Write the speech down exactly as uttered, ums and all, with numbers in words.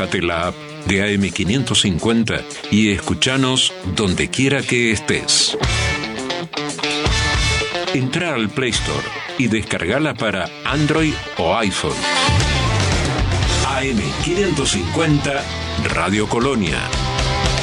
bájate la app de A M quinientos cincuenta y escúchanos donde quiera que estés. Entra al Play Store y descargala para Android o iPhone. A M quinientos cincuenta Radio Colonia.